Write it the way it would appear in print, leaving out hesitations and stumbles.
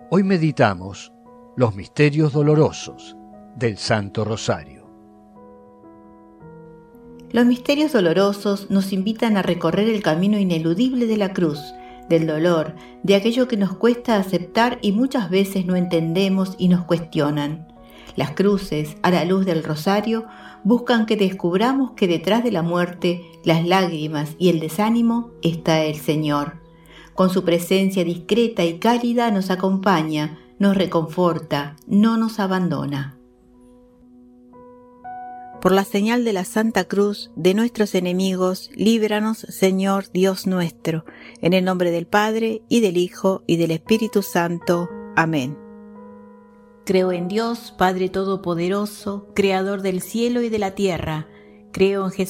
Hoy meditamos los misterios dolorosos del Santo Rosario. Los misterios dolorosos nos invitan a recorrer el camino ineludible de la cruz, del dolor, de aquello que nos cuesta aceptar y muchas veces no entendemos y nos cuestionan. Las cruces, a la luz del rosario, buscan que descubramos que detrás de la muerte, las lágrimas y el desánimo está el Señor. Con su presencia discreta y cálida nos acompaña, nos reconforta, no nos abandona. Por la señal de la Santa Cruz de nuestros enemigos, líbranos, Señor Dios nuestro, en el nombre del Padre, y del Hijo, y del Espíritu Santo. Amén. Creo en Dios, Padre Todopoderoso, Creador del cielo y de la tierra. Creo en Jesucristo,